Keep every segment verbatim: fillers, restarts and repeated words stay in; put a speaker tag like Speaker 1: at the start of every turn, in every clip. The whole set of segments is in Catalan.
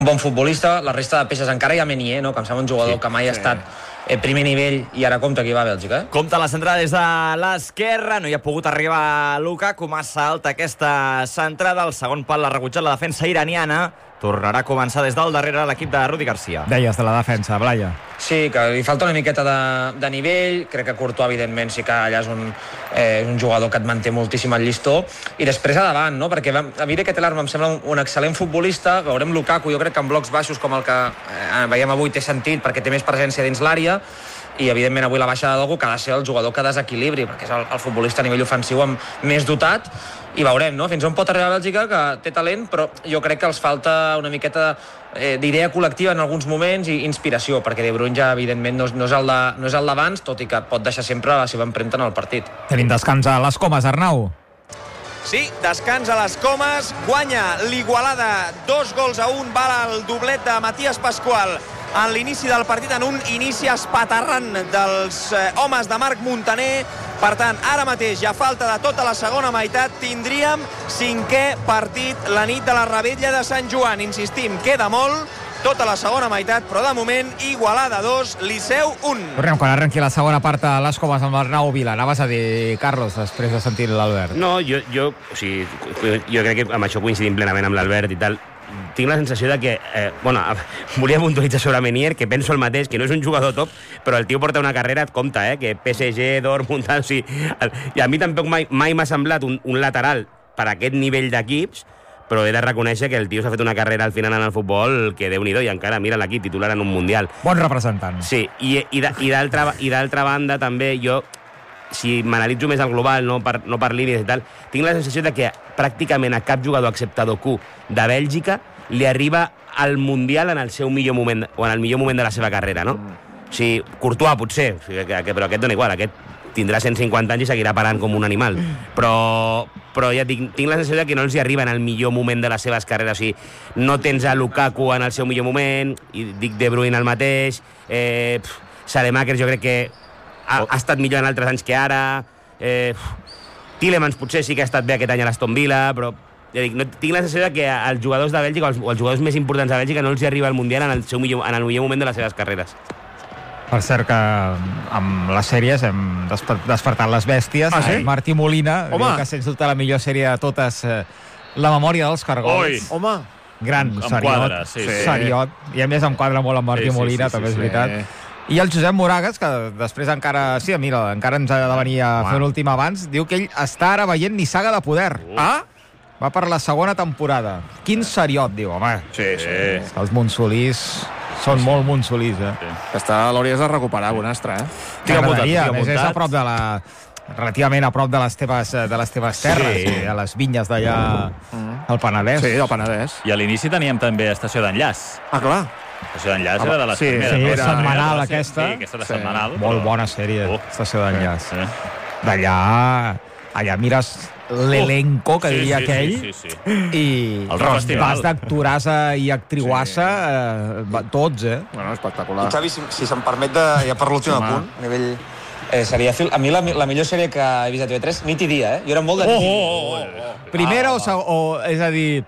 Speaker 1: bon futbolista, la resta de peces encara hi ha Menier, no? Que em sembla un jugador sí, que mai sí. ha estat eh, primer nivell i ara compta que va a Bèlgica. Eh?
Speaker 2: Compta la centrada des de l'esquerra, no hi ha pogut arribar Lukaku, massa alta aquesta centrada, el segon pal l'ha rebutjat la defensa iraniana, tornarà a començar des del darrere l'equip de Rudi Garcia.
Speaker 3: Deies de la defensa, Blaya.
Speaker 1: Sí, que li falta una miqueta de, de nivell, crec que Courtois, evidentment, sí que allà és un, eh, un jugador que et manté moltíssim el llistó, i després a davant, no? Perquè a mi aquest Ketelaere em sembla un, un excel·lent futbolista, veurem Lukaku, jo crec que en blocs baixos com el que eh, veiem avui té sentit, perquè té més presència dins l'àrea, i evidentment avui la baixada d'algú que ha de ser el jugador que desequilibri, perquè és el, el futbolista a nivell ofensiu amb més dotat, i veurem, no? Fins on pot arribar a Bèlgica, que té talent, però jo crec que els falta una miqueta eh, d'idea col·lectiva en alguns moments i inspiració, perquè De Bruyne ja evidentment no, no és el de, no és el d'abans, tot i que pot deixar sempre la seva empremta en el partit.
Speaker 3: Tenim descans a les Comes, Arnau.
Speaker 4: Sí, descans a les Comes, guanya l'Igualada, dos gols a un, val el doblet de Matías Pascual en l'inici del partit, en un inici espaterrant dels eh, homes de Marc Muntaner. Per tant, ara mateix, a falta de tota la segona meitat, tindríem cinquè partit la nit de la Revetlla de Sant Joan. Insistim, queda molt, tota la segona meitat, però de moment, Igualada dos, Liceu un.
Speaker 3: Tornem quan arrenqui la segona part a les Comes amb l'Arnau Vila. Anaves a dir, Carlos, després de sentir l'Albert.
Speaker 5: No, jo, jo, o sigui, jo crec que amb això coincidim plenament amb l'Albert i tal. Tinc la sensació de que... Eh, bueno, volia puntualitzar sobre Menier, que penso el mateix, que no és un jugador top, però el tio porta una carrera, et compta, eh? Que P S G, Dortmund, tal, o sigui... El, I a mi tampoc mai, mai m'ha semblat un, un lateral per a aquest nivell d'equips, però he de reconèixer que el tio s'ha fet una carrera al final en el futbol que Déu-n'hi-do, i encara mira l'equip titular en un Mundial.
Speaker 3: Bon representant.
Speaker 5: Sí, i, i, i d'altra banda també jo, si m'analitzo més al global, no per, no per línies i tal, tinc la sensació de que pràcticament a cap jugador excepte Doku de Bèlgica li arriba al Mundial en el seu millor moment, o en el millor moment de la seva carrera, no? Mm. O sigui, Courtois potser, o sigui, que, que, però aquest dona igual, aquest tindrà cent cinquanta anys i seguirà parant com un animal. Però, però ja tinc, tinc la sensació de que no els hi arriba en el millor moment de les seves carreres. O sigui, no tens a Lukaku en el seu millor moment, i dic De Bruyne el mateix, eh, Saelemaekers jo crec que ha, ha estat millor en altres anys que ara, eh, Tielemans potser sí que ha estat bé aquest any a l'Aston Villa, però ja dic, no, tinc la sensació de que als jugadors de Bèlgica, o els, o els jugadors més importants de Bèlgica, no els hi arriba al Mundial en el, seu millor, en el millor moment de les seves carreres.
Speaker 3: Per cert que amb les sèries hem despertat les bèsties.
Speaker 6: Ah, sí?
Speaker 3: Martí Molina,
Speaker 6: Home.
Speaker 3: diu que sens dubte la millor sèrie de totes, eh, La memòria dels cargols.
Speaker 6: Oi. Home.
Speaker 3: Gran
Speaker 6: Em
Speaker 3: seriot.
Speaker 6: quadra, sí, sí.
Speaker 3: seriot. I a més em quadra molt amb Martí
Speaker 6: Sí, sí,
Speaker 3: Molina,
Speaker 6: sí, sí,
Speaker 3: també
Speaker 6: sí,
Speaker 3: és veritat.
Speaker 6: sí.
Speaker 3: I el Josep Moragas, que després encara... Sí, mira, encara ens ha de venir a
Speaker 6: Uau.
Speaker 3: fer un últim abans, diu que ell està ara veient Nissaga de Poder.
Speaker 6: Ah?
Speaker 3: Va per la segona temporada. Quin seriot, diu, home.
Speaker 6: Sí, sí.
Speaker 3: És que els Montsolís són molt Montsolís, eh?
Speaker 6: Aquesta l'hauries de recuperar, Bonastre, eh?
Speaker 3: T'agradaria, a més és a prop de la... relativament a prop de les teves, de les teves terres,
Speaker 7: Sí.
Speaker 3: sí. A les vinyes d'allà al Penedès.
Speaker 6: Sí, al Penedès.
Speaker 7: I a l'inici teníem també estació d'enllaç.
Speaker 6: Ah, clar.
Speaker 7: Estació d'enllaç era de les
Speaker 6: Sí,
Speaker 7: primeres.
Speaker 3: sí,
Speaker 7: no?
Speaker 3: era- setmanal,
Speaker 7: Era-
Speaker 3: aquesta.
Speaker 7: Sí, aquesta de
Speaker 6: Sí.
Speaker 7: setmanal.
Speaker 3: Molt
Speaker 7: però-
Speaker 3: bona sèrie,
Speaker 7: Oh.
Speaker 3: Estació d'enllaç.
Speaker 7: Sí.
Speaker 3: D'allà... Allà mires l'elenco, que
Speaker 7: Sí,
Speaker 3: diria
Speaker 7: sí,
Speaker 3: aquell,
Speaker 7: sí, sí, sí.
Speaker 3: i
Speaker 7: El revestival.
Speaker 3: vas d'actorassa i actriuassa, eh, va- tots, eh?
Speaker 6: Bueno, espectacular.
Speaker 1: Xavi, si, si se'm permet, de, ja per l'últim
Speaker 6: Home.
Speaker 1: punt, a nivell eh, serièfil, a mi la, la millor sèrie que he vist a T V tres, nit i dia, eh? Jo era molt de nit.
Speaker 7: Oh, oh, oh, oh.
Speaker 3: Primera o, seg- o, és a dir,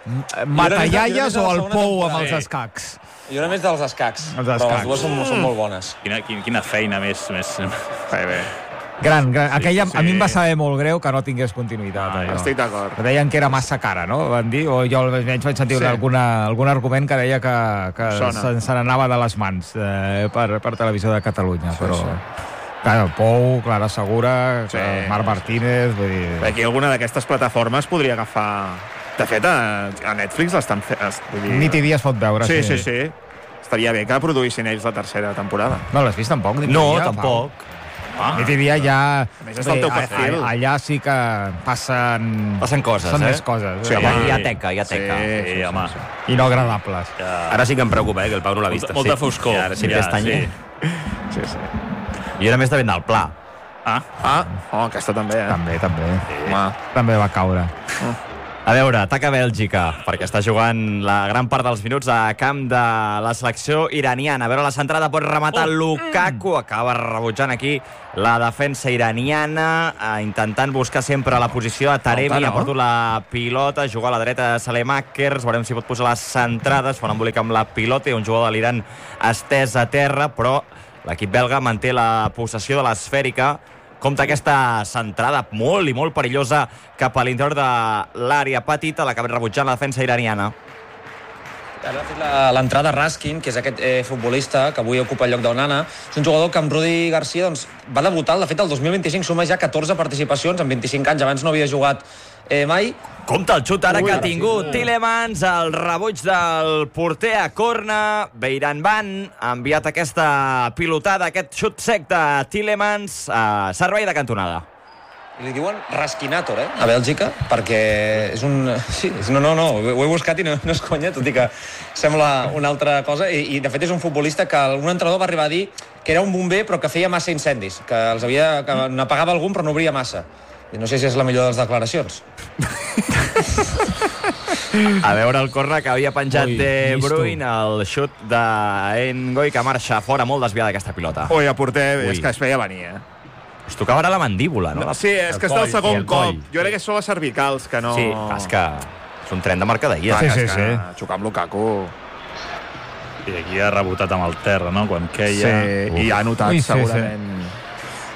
Speaker 3: Matallaies o el
Speaker 1: segona
Speaker 3: Pou amb
Speaker 1: temporada.
Speaker 3: els escacs?
Speaker 1: Jo era més dels escacs,
Speaker 3: Els
Speaker 1: però
Speaker 3: escacs.
Speaker 1: les dues són, són molt bones.
Speaker 7: Quina, quina, quina feina més... més...
Speaker 6: Bé, bé.
Speaker 3: Gran, gran. Aquella,
Speaker 6: sí.
Speaker 3: a mi em va saber molt greu que no tingués continuïtat.
Speaker 7: Ah,
Speaker 3: allò.
Speaker 6: Estic d'acord.
Speaker 3: Deien que era massa cara, no? Van dir, o jo almenys vaig sentir
Speaker 6: Sí.
Speaker 3: alguna, algun argument que deia que, que
Speaker 6: Sona.
Speaker 3: se, se n'anava de les mans eh, per, per Televisió de Catalunya,
Speaker 6: Sí,
Speaker 3: però...
Speaker 6: sí.
Speaker 3: Clar, Pou, Clara Segura,
Speaker 6: Sí.
Speaker 3: Marc Martínez... Vull dir...
Speaker 6: Aquí alguna d'aquestes plataformes podria agafar... De fet, a, a Netflix l'estan fent... Vull dir...
Speaker 3: Nit i dia es pot veure.
Speaker 6: Sí, sí, sí. Estaria bé que produïssin ells la tercera temporada.
Speaker 3: No l'has vist tampoc? Nit i
Speaker 2: No,
Speaker 3: dia,
Speaker 2: tampoc.
Speaker 3: Pau? Nit i dia ja...
Speaker 6: A més, és del teu
Speaker 3: Bé, a-
Speaker 6: perfil.
Speaker 3: a- Allà sí que passen...
Speaker 2: Passen coses,
Speaker 3: Són
Speaker 2: eh?
Speaker 3: més coses.
Speaker 6: Sí,
Speaker 3: eh?
Speaker 2: Hi ha,
Speaker 6: home.
Speaker 2: hi ha teca, hi ha teca.
Speaker 7: Sí, home.
Speaker 3: I no agradables.
Speaker 7: Ja...
Speaker 5: Ara sí que em preocupa, eh, que el Pau no l'ha vist.
Speaker 7: Molta, molta
Speaker 5: sí.
Speaker 7: foscor.
Speaker 5: I ara sí,
Speaker 2: Sí, pestanya.
Speaker 7: sí.
Speaker 6: Sí, sí.
Speaker 2: I era més de vent del Pla.
Speaker 7: Ah,
Speaker 6: Ah, oh, aquesta també, eh?
Speaker 3: També, també.
Speaker 6: Home.
Speaker 3: També va caure.
Speaker 2: A veure, ataca Bèlgica, perquè està jugant la gran part dels minuts a camp de la selecció iraniana. A veure, la centrada pot rematar oh. Lukaku, acaba rebutjant aquí la defensa iraniana, eh, intentant buscar sempre la posició de Taremi, no? Ha portat la pilota, jugar a la dreta de Salemakers, veurem si pot posar les centrades, fa un embolic amb la pilota, i un jugador de l'Iran estès a terra, però l'equip belga manté la possessió de l'esfèrica. Compta aquesta centrada molt i molt perillosa cap a l'interior de l'àrea petita, l'acaba rebutjant la defensa iraniana.
Speaker 1: Ara ha fet l'entrada Raskin, que és aquest eh, futbolista que avui ocupa el lloc d'Onana. És un jugador que amb Rudi Garcia doncs, va debutar, de fet, el dos mil vint-i-cinc suma ja catorze participacions en vint-i-cinc anys, abans no havia jugat eh, mai.
Speaker 2: Compte el xut ara Ui, que ha tingut sí. Tielemans, el rebuig del porter a corna. Beiranvand ha enviat aquesta pilotada, aquest xut sec de Tielemans a servei de cantonada.
Speaker 1: I li diuen Raskinator, eh, a Bèlgica, perquè és un... Sí, és... no, no, no, ho he buscat i no, no és conya, tot i que sembla una altra cosa. I, i de fet, és un futbolista que un entrenador va arribar a dir que era un bomber però que feia massa incendis, que els havia... que n'apagava algun però no obria massa. I no sé si és la millor de les declaracions.
Speaker 2: A veure el corner que havia penjat Ui, De Bruyne, el xut d'Engoy, que marxa fora, molt desviada aquesta pilota.
Speaker 6: Ui, a porter, Ui. és que es feia venir, eh?
Speaker 2: Es tocava ara la mandíbula, no?
Speaker 6: no sí, és el que coll, és el segon el cop. Jo crec que són les cervicals, que no...
Speaker 2: Sí, és que és un tren de mercaderia.
Speaker 6: Sí,
Speaker 2: sí,
Speaker 6: sí, sí. Xocar amb Lukaku.
Speaker 7: I aquí ha rebotat amb el terra, no? Quan queia...
Speaker 6: Sí, i ha notat Ui, segurament... Sí, sí.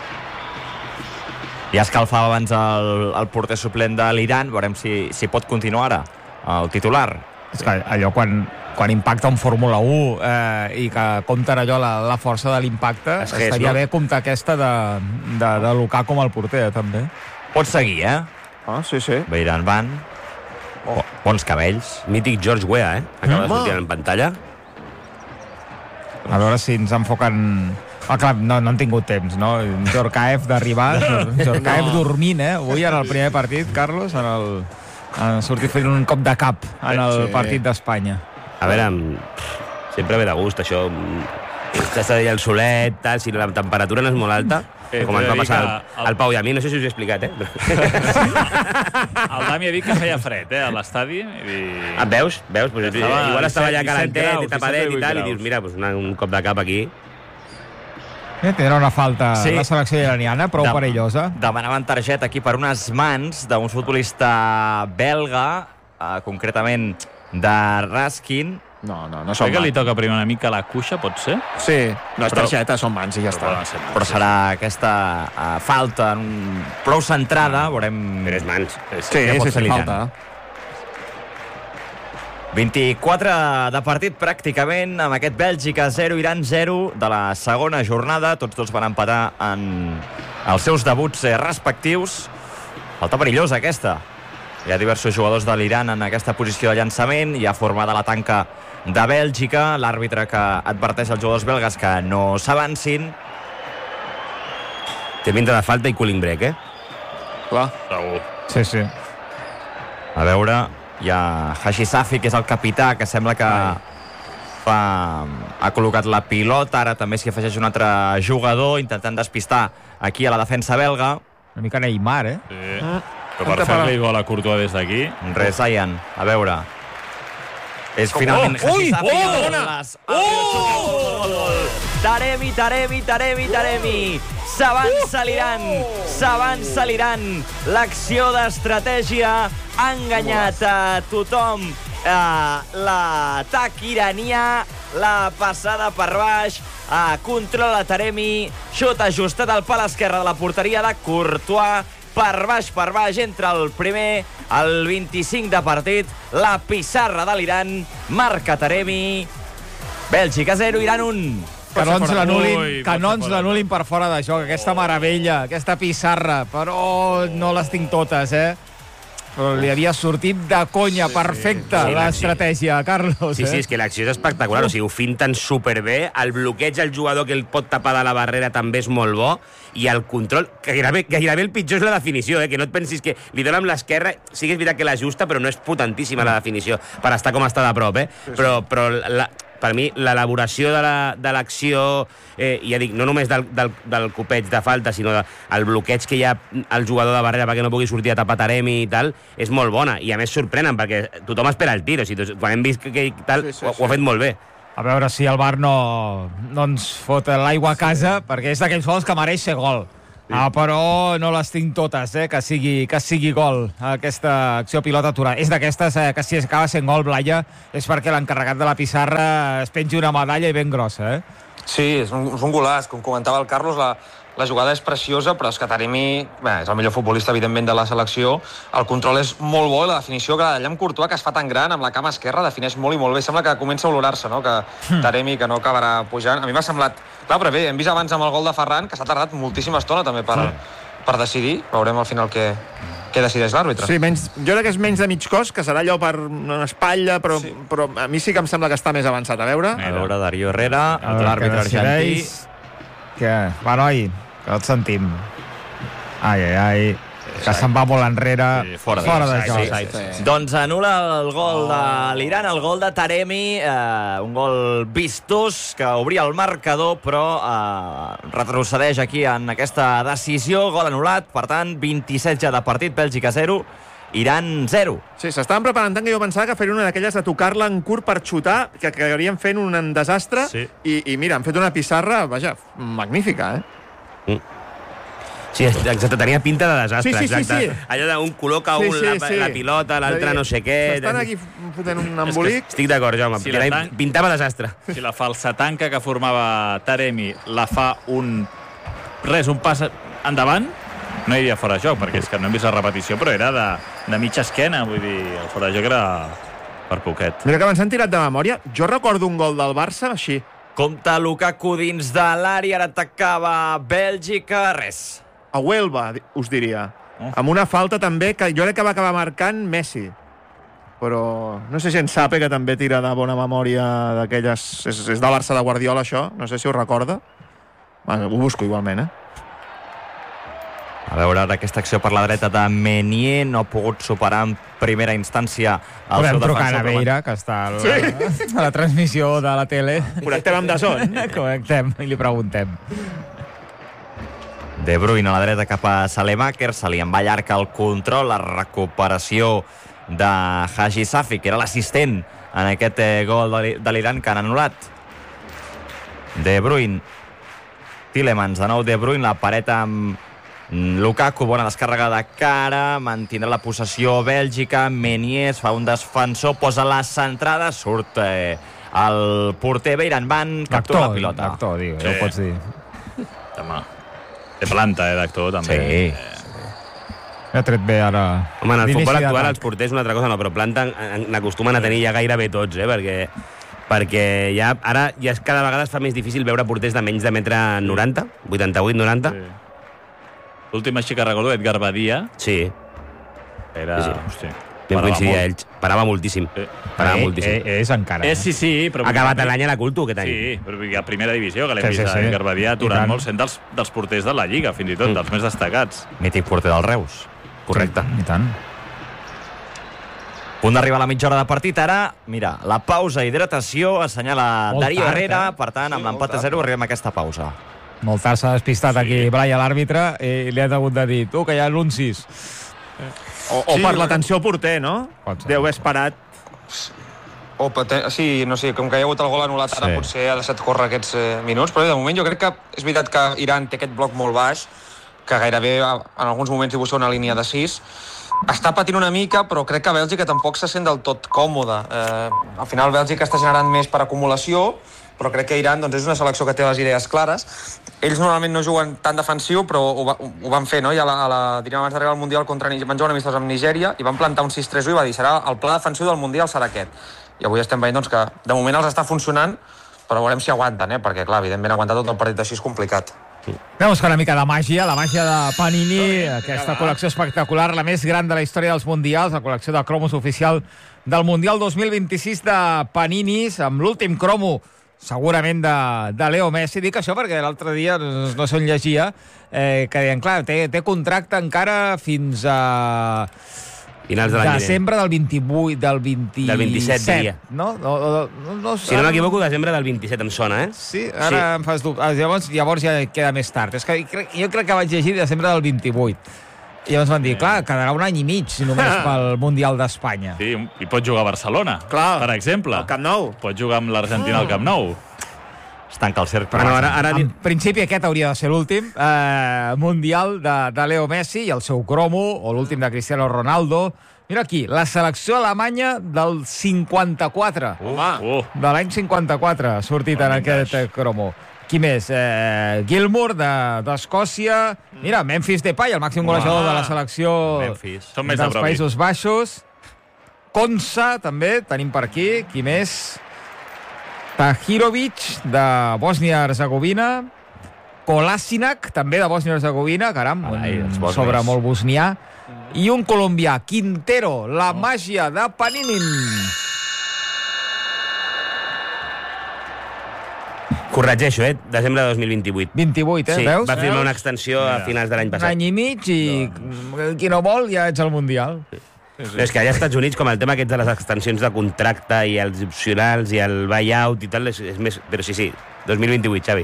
Speaker 2: Ja escalfava abans el, el porter suplent de l'Iran, veurem si, si pot continuar ara el titular.
Speaker 3: És que allò quan, quan impacta un Fórmula u eh, i que compten allò la, la força de l'impacte, es estaria no? bé comptar aquesta de, de, de Lukaku com el porter, també.
Speaker 2: Pot seguir, eh?
Speaker 6: Ah, sí, sí.
Speaker 2: Beiranvand, oh. bons cabells.
Speaker 5: Mític George Weah, eh? Acaba mm. de sortir en pantalla.
Speaker 3: A veure si ens enfoquen... Ah, clar, no, no han tingut temps, no? Djorkaeff d'arribar, Djorkaeff no. dormint, eh? Avui en el primer partit, Carlos, en el... en sortir fent un cop de cap en el sí. partit d'Espanya.
Speaker 5: A veure, sempre ve de gust, això. Estàs allà el solet, tal, si la temperatura no és molt alta, eh, com ens va passar al, al Pau i a mi, no sé si us ho he explicat, eh?
Speaker 7: El Dami ha dit que feia fred, eh, a l'estadi. I...
Speaker 5: Ah, veus? Veus? Pues, estava, igual estava allà calentet, tapadet i tal, i dius, mira, pues una, un cop de cap aquí...
Speaker 3: Eh, tindrà una falta sí. la selecció iraniana, prou Dem perillosa.
Speaker 2: Demanaven targeta aquí per unes mans d'un futbolista belga, eh, concretament de Raskin.
Speaker 6: No, no, no són
Speaker 7: mans. Que li toca primer una mica la cuixa, pot ser?
Speaker 6: Sí, no és targeta, són mans i ja
Speaker 2: però,
Speaker 6: està.
Speaker 2: Però serà aquesta uh, falta un... prou centrada, veurem...
Speaker 5: Però és mans.
Speaker 6: Sí, ja sí, sí, falta.
Speaker 2: vint-i-quatre de partit pràcticament amb aquest Bèlgica zero, Iran zero de la segona jornada. Tots dos van empatar en els seus debuts respectius. Falta perillosa aquesta. Hi ha diversos jugadors de l'Iran en aquesta posició de llançament. Hi ha formada la tanca de Bèlgica. L'àrbitre que adverteix als jugadors belgues que no s'avancin.
Speaker 5: Té pinta de falta i cooling break, eh?
Speaker 6: Clar.
Speaker 7: Segur.
Speaker 3: Sí, sí.
Speaker 2: A veure... Hi ha Hashi Safi, que és el capità, que sembla que fa... ha col·locat la pilota. Ara també s'hi afegeix un altre jugador intentant despistar aquí a la defensa belga.
Speaker 3: Una mica Neymar, eh?
Speaker 7: Sí. Ah. Però per fer-li gol a Courtois des d'aquí...
Speaker 2: Res, Zayan. A veure... És finalment
Speaker 6: oh,
Speaker 2: Hashi Safi.
Speaker 6: Oh,
Speaker 2: les... oh! Taremi, Taremi, Taremi, Taremi. S'avança l'Iran, s'avança l'Iran. L'acció d'estratègia ha enganyat a tothom. Eh, l'atac iranià, la passada per baix, eh, controla Taremi, xut ajustat al pal esquerre de la porteria de Courtois, per baix, per baix, entre el primer, el vint-i-cinc de partit, la pissarra de l'Iran, marca Taremi, Bèlgica zero, Iran un.
Speaker 3: Que no ens l'anul·lin, que no ens l'anul·lin per fora de joc, aquesta meravella, aquesta pissarra, però no les tinc totes, eh? Però li havia sortit de conya, sí, perfecta, sí, l'estratègia, Carlos.
Speaker 5: Sí,
Speaker 3: eh?
Speaker 5: sí, és que l'acció és espectacular, o sigui, ho finten superbé, el bloqueig al jugador que el pot tapar de la barrera també és molt bo, i el control, que gairebé, gairebé el pitjor és la definició, eh? Que no et pensis que li dona amb l'esquerra, sí que és veritat que l'ajusta, però no és potentíssima la definició, per estar com està de prop, eh? Però, però la, per mi, l'elaboració de l'acció, eh, ja dic, no només del, del, del copeig de falta, sinó del bloqueig que hi ha al jugador de barrera perquè no pugui sortir a tapar Taremi i tal, és molt bona. I a més sorprenen, perquè tothom espera el tir. O sigui, quan hem vist que, que tal, sí, sí, ho, ho ha fet molt bé.
Speaker 3: A veure si el V A R no, no ens fot l'aigua a casa, perquè és d'aquells gols que mereix ser gol. Sí. Ah, però no les tinc totes, eh, que sigui, que sigui gol, aquesta acció pilota aturada. És d'aquestes eh, que si acaba sent gol, Blaya, és perquè l'encarregat de la pissarra es pengi una medalla i ben grossa, eh?
Speaker 1: Sí, és un, és un golaç. Com comentava el Carlos, la, la jugada és preciosa, però és que Taremi bé, és el millor futbolista, evidentment, de la selecció. El control és molt bo i la definició que allà amb Courtois, que es fa tan gran, amb la cama esquerra, defineix molt i molt bé. Sembla que comença a olorar-se, no?, que Taremi que no acabarà pujant. A mi m'ha semblat... Clar, però bé, hem vist abans amb el gol de Ferran que s'ha tardat moltíssima estona també per, sí. per decidir. Veurem al final què, què decideix l'àrbitre.
Speaker 6: Sí, menys, jo crec que és menys de mig cos, que serà allò per una espatlla, però, sí. però a mi sí que em sembla que està més avançat. A veure...
Speaker 2: A veure, Darío Herrera, l'àrbitre argentí.
Speaker 3: Que... Va, noi, que no et sentim. Ai, ai, ai... que se'n va molt enrere, sí, fora, fora de joc. Sí, sí, sí.
Speaker 2: Doncs anul·la el gol de l'Iran, el gol de Taremi, eh, un gol vistós que obria el marcador, però eh, retrocedeix aquí en aquesta decisió, gol anul·lat, per tant, vint-i-set ja de partit, Bèlgica zero, Iran zero.
Speaker 6: Sí, s'estaven preparant tant que jo pensava que farien una d'aquelles de tocar-la en curt per xutar, que acabarien fent un desastre, sí. i, i mira, han fet una pissarra, vaja, magnífica, eh?
Speaker 5: Mm. Sí, exacte, tenia pinta de desastre,
Speaker 6: sí, sí,
Speaker 5: exacte.
Speaker 6: Sí, sí.
Speaker 5: Allò d'un col·loca un sí, sí, la, sí. la pilota, l'altre no sé què...
Speaker 6: Estan aquí fotent un embolic...
Speaker 5: Estic d'acord, Jaume, si tan... pintava desastre.
Speaker 7: Si la falsa tanca que formava Taremi la fa un... res, un pas endavant, no hi havia fora de joc, perquè és que no hem vist la repetició, però era de, de mitja esquena, vull dir, el fora de joc era per poquet.
Speaker 6: Mira que abans s'han tirat de memòria, jo recordo un gol del Barça així.
Speaker 2: Compte Lukaku dins de l'àrea, ara atacava Bèlgica, res.
Speaker 6: A Huelva, us diria. Oh. Amb una falta també, que jo crec que va acabar marcant Messi. Però no sé si en Sape, que també tira de bona memòria d'aquelles... És, és del Barça de Guardiola, això. No sé si ho recorda. Bueno, ho busco igualment, eh?
Speaker 2: A veure, ara aquesta acció per la dreta de Meunier no ha pogut superar en primera instància el
Speaker 3: Podem
Speaker 2: seu defensor.
Speaker 3: trucar a Naveira, que està a la, sí. a la transmissió de la tele.
Speaker 6: Connectem amb Dazón.
Speaker 3: Connectem i li preguntem.
Speaker 2: De Bruyne a la dreta cap a Salemaker, se li en va llarg el control, la recuperació de Haji Safi, que era l'assistent en aquest eh, gol de l'Iran que han anul·lat. De Bruyne, Tielemans, de nou De Bruyne, la paret amb Lukaku, bona descàrrega de cara, mantindrà la possessió Bèlgica, Meunier fa un defensor, posa la centrada, surt eh, el porter Beiran Van, captura la pilota.
Speaker 3: L'actor, diu, sí. Ja ho pots dir.
Speaker 7: Demà. Té planta, eh, d'actor, també.
Speaker 2: Sí.
Speaker 3: Ha tret bé ara...
Speaker 5: Home, en el futbol actual els porters una altra cosa, no, però planta n'acostumen a tenir ja gairebé tots, eh, perquè, perquè ja, ara ja cada vegada es fa més difícil veure porters de menys de metre noranta, vuitanta-vuit noranta. Sí.
Speaker 7: L'últim així que recordo, Edgar Badia.
Speaker 5: Sí.
Speaker 7: Era...
Speaker 5: Sí, sí.
Speaker 7: Hosti,
Speaker 5: ben coincidia ells. Parava moltíssim. Sí. Parava eh, moltíssim.
Speaker 3: Eh, és encara.
Speaker 7: Eh, sí, sí.
Speaker 5: Però ha acabat l'any a la cultu aquest any.
Speaker 7: Sí, però a primera divisió, que l'hem
Speaker 3: sí,
Speaker 7: vist
Speaker 3: sí, sí.
Speaker 7: Edgar Badia aturant molt, sent dels, dels porters de la Lliga, fins i tot, mm. dels més destacats.
Speaker 2: Mític porter del Reus.
Speaker 5: Correcte.
Speaker 3: I tant.
Speaker 2: Punt d'arribar a la mitja hora de partit. Ara, mira, la pausa i hidratació assenyala molt Darío tard, Herrera. Eh? Per tant, sí, amb l'empat a zero arribem a aquesta pausa.
Speaker 3: Molt tard s'ha despistat sí. aquí Blaya, l'àrbitre, i li ha hagut de dir, tu, que hi ha anuncis.
Speaker 6: O, o sí, per l'atenció al porter, no? Deu haver esperat.
Speaker 1: O, sí, no sé, com que hi ha hagut el gol anul·lat ara, sí. potser ha deixat córrer aquests eh, minuts, però de moment jo crec que és veritat que Iran té aquest bloc molt baix, que gairebé en alguns moments hi busca una línia de sis. Està patint una mica, però crec que Bèlgica tampoc se sent del tot còmoda. Eh, al final Bèlgica està generant més per acumulació, però crec que Iran doncs, és una selecció que té les idees clares. Ells normalment no juguen tan defensiu, però ho, va, ho van fer, no? I a la, a la, diríem abans d'arribar al Mundial contra Nigèria, van jugar amistos amb Nigèria i van plantar un sis tres u i va dir, serà el pla defensiu del Mundial serà aquest. I avui estem veient doncs, que de moment els està funcionant, però veurem si aguanten, eh? Perquè clar, evidentment aguantar tot el partit així és complicat.
Speaker 3: Anem a buscar una mica de màgia, la màgia de Panini, aquesta col·lecció espectacular, la més gran de la història dels Mundials, la col·lecció de cromos oficial del Mundial dos mil vint-i-sis de Paninis, amb l'últim cromo segurament de, de Leo Messi. Dic això perquè l'altre dia, no, no sé on llegia, eh, que deien, clar, té, té contracte encara fins a...
Speaker 5: Finals de l'any vinent.
Speaker 3: Desembre del vint-i-vuit, del vint-i-set.
Speaker 5: Del vint-i-set, diria.
Speaker 3: No? No, no, no, no,
Speaker 5: Si no m'equivoco, desembre del vint-i-set em sona, eh?
Speaker 3: Sí, ara
Speaker 5: Sí.
Speaker 3: em fas dubte. Llavors, llavors ja queda més tard. És que crec- jo crec que vaig llegir desembre del vint-i-vuit. I llavors van dir, clar, quedarà un any i mig només pel Mundial d'Espanya.
Speaker 7: Sí, i pot jugar a Barcelona,
Speaker 6: Clar,
Speaker 7: per exemple.
Speaker 6: al Camp Nou.
Speaker 7: Pot jugar amb l'Argentina al Camp Nou.
Speaker 2: Es tanca el cercle.
Speaker 5: Però ara, ara...
Speaker 3: En principi aquest hauria de ser l'últim eh, Mundial de, de Leo Messi i el seu cromo, o l'últim de Cristiano Ronaldo. Mira aquí, la selecció alemanya del cinquanta-quatre.
Speaker 7: Uh,
Speaker 3: De l'any cinquanta-quatre ha sortit en aquest eh, cromo. Qui més? Eh, Gilmour, de- d'Escòcia. De, Mira, Memphis Depay, el màxim golejador de la selecció
Speaker 2: Memphis.
Speaker 7: Són més a
Speaker 3: dels
Speaker 7: prop.
Speaker 3: Països Baixos. Konsa, també, tenim per aquí. Qui més? Tahirovic, de Bòsnia-Herzegovina. Kolasinac, també de Bòsnia-Herzegovina. Caram,
Speaker 2: Ai, els
Speaker 3: un
Speaker 2: bòsnios.
Speaker 3: sobre molt bosnià. I un colombià, Quintero, la màgia de Paninin.
Speaker 5: Corregeixo, eh? Desembre de dos mil vint-i-vuit.
Speaker 3: vint-i-vuit, eh?
Speaker 5: Sí,
Speaker 3: Veus?
Speaker 5: va firmar
Speaker 3: Veus?
Speaker 5: una extensió a finals de l'any
Speaker 3: Un
Speaker 5: passat.
Speaker 3: any i mig i qui no vol ja ets al Mundial.
Speaker 5: No, és que allà als Estats Units, com el tema aquest de les extensions de contracte i els opcionals i el buyout i tal, és, és més... Però sí, sí, dos mil vint-i-vuit, Xavi.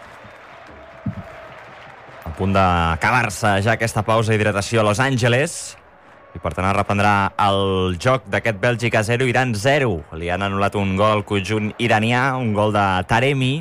Speaker 2: A punt d'acabar-se ja aquesta pausa hidratació a Los Angeles. I per tant es reprendrà el joc d'aquest Bèlgica zero, Iran zero. Li han anul·lat un gol al conjunt iranià, un gol de Taremi.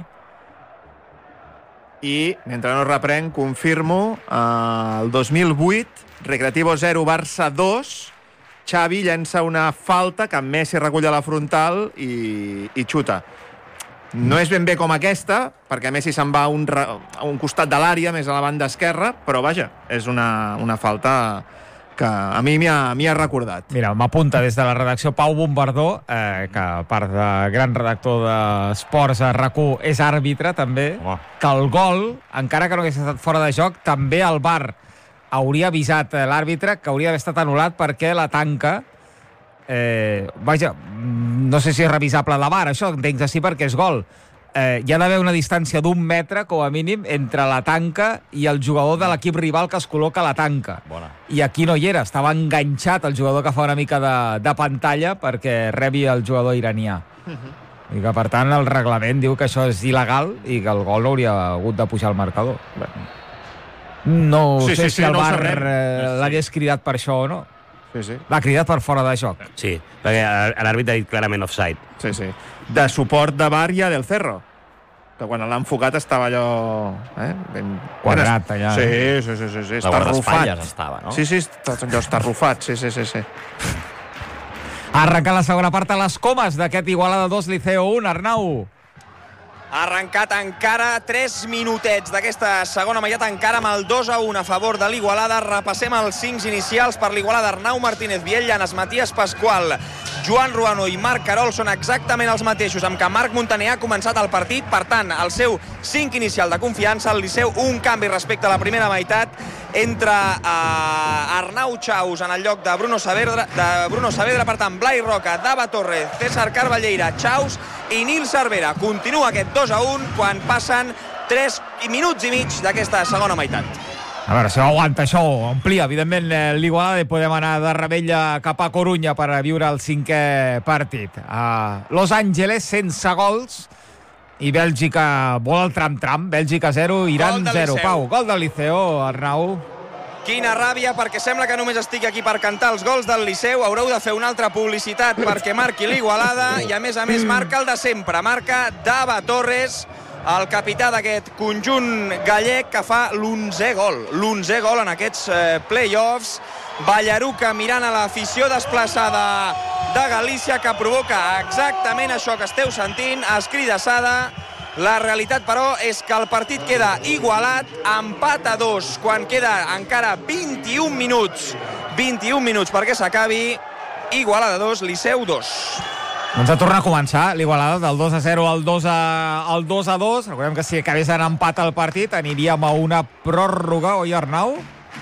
Speaker 6: I, mentre no reprenc, confirmo, eh, el dos mil vuit, Recreativo zero, Barça dos, Xavi llença una falta que Messi recull a la frontal i, i xuta. No és ben bé com aquesta, perquè Messi se'n va a un, re- a un costat de l'àrea, més a la banda esquerra, però vaja, és una, una falta que a mi m'hi ha, m'hi ha recordat.
Speaker 3: Mira, m'apunta des de la redacció Pau Bombardó, eh, que a part de gran redactor d'esports a RAC u és àrbitre també,
Speaker 2: Home.
Speaker 3: que el gol, encara que no hagués estat fora de joc, també el V A R hauria avisat eh, l'àrbitre que hauria d'haver estat anul·lat perquè la tanca eh, vaja, no sé si és revisable de V A R, això entenc que sí perquè és gol. Eh, hi ha d'haver una distància d'un metre, com a mínim, entre la tanca i el jugador de l'equip rival que es col·loca a la tanca.
Speaker 2: Bona.
Speaker 3: I aquí no hi era, estava enganxat el jugador que fa una mica de, de pantalla perquè rebi el jugador iranià. I que, per tant, el reglament diu que això és il·legal i que el gol no hauria hagut de pujar al marcador. No
Speaker 6: Sí,
Speaker 3: sé
Speaker 6: sí,
Speaker 3: si
Speaker 6: sí,
Speaker 3: el
Speaker 6: no ho
Speaker 3: V A R
Speaker 6: sabrem.
Speaker 3: eh, l'hagués cridat per això o no.
Speaker 6: Sí, sí.
Speaker 3: L'ha cridat per fora de joc.
Speaker 5: Sí, perquè l'àrbitre ha dit clarament offside.
Speaker 6: Sí, sí. De suport de V A R i a Del Cerro, que quan l'ha enfocat estava allò... Eh? Ben...
Speaker 3: Quadrat, allà.
Speaker 6: Sí, sí, sí, sí, sí.
Speaker 2: La
Speaker 6: està
Speaker 2: guardaespatlles
Speaker 6: arrufat.
Speaker 2: estava, no?
Speaker 6: Sí, sí, està, allò està arrufat, sí, sí, sí, sí.
Speaker 3: Ha arrencat la segona part a les comes d'aquest Igualada dos, Liceo un, Arnau.
Speaker 4: Ha arrencat encara tres minutets d'aquesta segona meitat, encara amb el dos a un a favor de l'Igualada. Repassem els cinc inicials per l'Igualada. Arnau Martínez, Biel Llanes, Matías Pascual, Joan Ruano i Marc Carol són exactament els mateixos amb què Marc Montaner ha començat el partit. Per tant, el seu cinc inicial de confiança, el Liceu un canvi respecte a la primera meitat, entre uh, Arnau Chaus en el lloc de Bruno Saavedra, de Bruno Saavedra, per tant, Blai Roca, Dava Torres, César Carballeira, Chaus i Nil Cervera. Continua aquest dos a un quan passen tres minuts i mig d'aquesta segona meitat.
Speaker 3: A veure si ho aguanta això, amplia, evidentment, eh, l'Igualada i podem anar de Rebella cap a Corunya per a viure el cinquè partit. A Los Angeles, sense gols, i Bèlgica vol el tram-tram. Bèlgica zero, Iran
Speaker 4: Gol del
Speaker 3: zero.
Speaker 4: Liceu.
Speaker 3: Pau, gol del Liceo, Arnau.
Speaker 4: Quina ràbia, perquè sembla que només estic aquí per cantar els gols del Liceu. Haureu de fer una altra publicitat perquè marqui l'Igualada i, a més a més, marca el de sempre. Marca Dava Torres, el capità d'aquest conjunt gallec, que fa l'onzè gol. L'onzè gol en aquests eh, play-offs. Ballaruca mirant a l'afició desplaçada de Galícia, que provoca exactament això que esteu sentint, escridassada. La realitat, però, és que el partit queda igualat, empat a dos, quan queda encara vint-i-un minuts. vint-i-un minuts perquè s'acabi. Igualada dos, Liceu dos.
Speaker 3: Doncs a tornar a començar l'Igualada del dos a zero al dos a, al dos a dos. Recordem que si acabés en empat el partit aniríem a una pròrroga, oi, Arnau?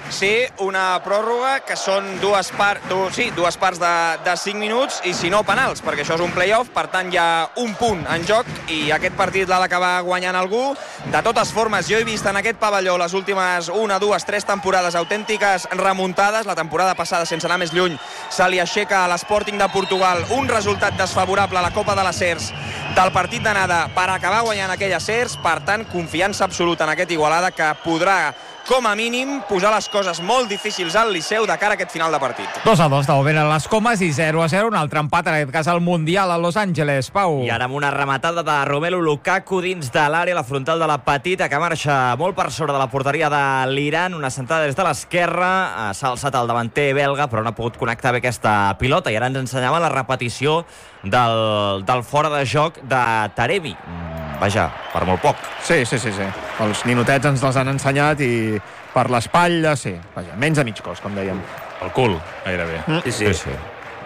Speaker 4: sí, una pròrroga que són dues, par du sí, dues parts de, de cinc minuts i si no penals, perquè això és un play-off, per tant hi ha un punt en joc i aquest partit l'ha d'acabar guanyant algú. De totes formes, jo he vist en aquest pavelló les últimes una, dues, tres temporades autèntiques remuntades. La temporada passada, sense anar més lluny, se li aixeca a l'Sporting de Portugal un resultat desfavorable a la Copa de les Cers del partit d'anada per acabar guanyant aquella Cers. Per tant, confiança absoluta en aquest Igualada, que podrà, com a mínim, posar les coses molt difícils al Liceu de cara a aquest final de partit.
Speaker 3: dos a dos de moment a les Comes i zero a zero, un altre empat, en aquest cas al Mundial a Los Angeles. Pau.
Speaker 2: I ara amb una rematada de Romelu Lukaku dins de l'àrea, la frontal de la petita, que marxa molt per sobre de la porteria de l'Iran, una sentada des de l'esquerra, s'ha alçat el davanter belga, però no ha pogut connectar bé aquesta pilota, i ara ens ensenyava la repetició del, del fora de joc de Taremi. Vaja, per molt poc.
Speaker 6: Sí, sí, sí, sí. Els ninotets ens els han ensenyat i per l'espatlla, sí. Vaja, menys de mig cos, com dèiem.
Speaker 7: El cul, gairebé.
Speaker 5: Mm. Sí, sí.
Speaker 2: Sí, sí.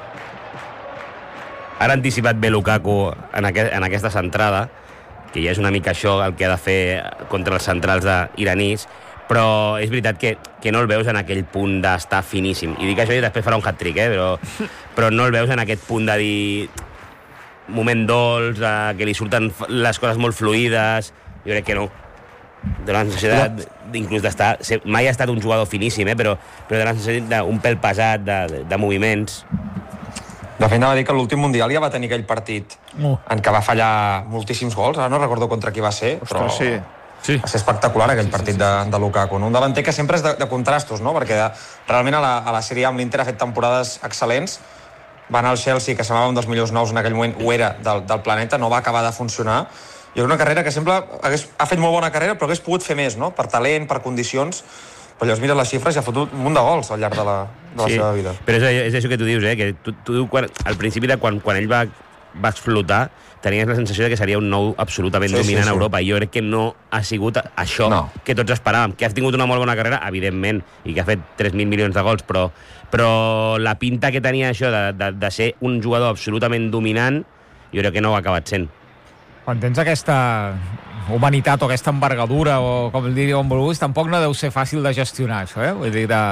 Speaker 5: Ara ha anticipat bé Lukaku en, aquest, en aquesta centrada, que ja és una mica això el que ha de fer contra els centrals iranís, però és veritat que, que no el veus en aquell punt d'estar finíssim. I dic això i després farà un hat-trick, eh? però, però no el veus en aquest punt de dir moment dolç, eh, que li surten les coses molt fluïdes. Jo crec que no. De la sensació de, inclús d'estar... Mai ha estat un jugador finíssim, eh? però, però de la sensació d'un pèl pesat, de, de, de moviments.
Speaker 1: De fet, anava a dir que l'últim Mundial ja va tenir aquell partit
Speaker 3: uh.
Speaker 1: en què va fallar moltíssims gols. Ara no recordo contra qui va ser, però...
Speaker 6: Ostres, sí.
Speaker 7: Sí.
Speaker 1: Va ser espectacular aquell sí, partit sí, sí. De, de Lukaku. No? Un davanter que sempre és de, de contrastos, no? Perquè de, realment a la, a la Sèrie A amb l'Inter ha fet temporades excel·lents. Va anar al Chelsea, que semblava un dels millors nous en aquell moment, ho era, del, del planeta, no va acabar de funcionar. I és una carrera que sempre hagués, ha fet molt bona carrera, però hagués pogut fer més, no? Per talent, per condicions. Però llavors mires les xifres i ha fotut un munt de gols al llarg de la, de la
Speaker 5: sí,
Speaker 1: seva vida.
Speaker 5: Però és, és això que tu dius, eh? Que tu, tu quan, al principi, de quan, quan ell va, va explotar, tenies la sensació de que seria un nou absolutament sí, dominant sí, sí. a Europa, i jo crec que no ha sigut això no. que tots esperàvem. Que has tingut una molt bona carrera, evidentment, i que ha fet tres mil milions de gols, però, però la pinta que tenia això de, de, de ser un jugador absolutament dominant, jo crec que no ho ha acabat sent.
Speaker 3: Quan tens aquesta humanitat o aquesta envergadura, o com el diria on vulguis, tampoc no deu ser fàcil de gestionar això, eh? Vull dir, de,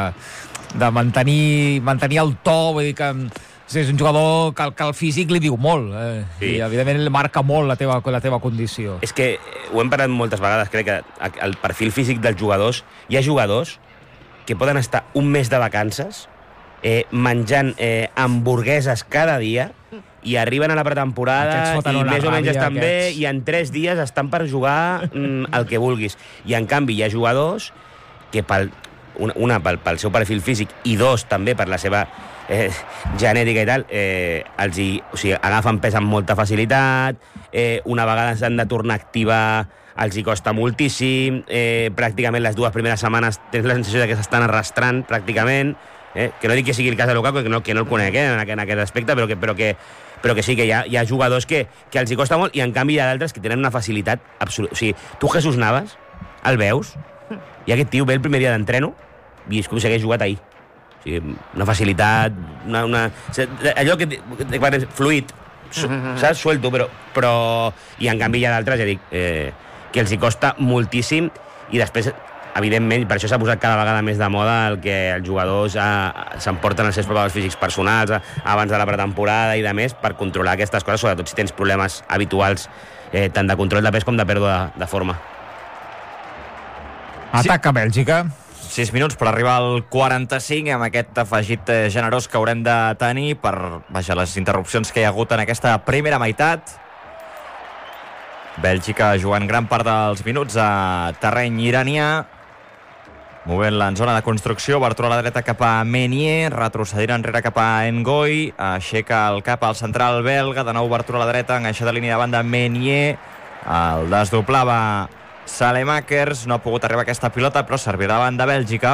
Speaker 3: de mantenir, mantenir el to, vull dir que... Sí, és un jugador que, que el físic li diu molt, eh? Sí. I evidentment marca molt la teva, la teva condició.
Speaker 5: És que ho hem parlat moltes vegades, crec que el perfil físic dels jugadors, hi ha jugadors que poden estar un mes de vacances eh, menjant eh, hamburgueses cada dia i arriben a la pretemporada i més o menys estan aquests. bé i en tres dies estan per jugar mm, el que vulguis. I en canvi hi ha jugadors que pel, una, una pel, pel seu perfil físic i dos també per la seva Eh, genètica i tal, eh, els hi, o sigui, agafen pes amb molta facilitat, eh, una vegada s'han de tornar a activar els hi costa moltíssim, eh, pràcticament les dues primeres setmanes tens la sensació de que s'estan arrastrant pràcticament, eh, que no dic que sigui el cas de Lukaku, que no, que no el conec eh, en, aquest, en aquest aspecte, però que, però que, però que sí que hi ha, hi ha jugadors que, que els hi costa molt i en canvi hi ha d'altres que tenen una facilitat absoluta. O sigui, tu Jesús Navas, el veus, i aquest tio ve el primer dia d'entreno i és com si hagués jugat ahir. O sigui, una facilitat, una, una, allò que, que fluid, su, saps? Suelto, però, però... I en canvi hi ha d'altres, ja dic, eh, que els hi costa moltíssim i després, evidentment, per això s'ha posat cada vegada més de moda el que els jugadors s'emporten els seus preparadors físics personals a, abans de la pretemporada i de més per controlar aquestes coses, sobretot si tens problemes habituals eh, tant de control de pes com de pèrdua de, de forma.
Speaker 3: Ataca Bèlgica.
Speaker 2: sis minuts per arribar al quaranta-cinc amb aquest afegit generós que haurem de tenir per vaja, les interrupcions que hi ha hagut en aquesta primera meitat. Bèlgica jugant gran part dels minuts a terreny iranià, movent-la en zona de construcció, obertura a la dreta cap a Meunier, retrocedint enrere cap a Ngoy, aixeca el cap al central belga, de nou obertura a la dreta, enganxada línia de banda Meunier, el desdoblava Salemakers, no ha pogut arribar a aquesta pilota, però servirà davant de Bèlgica.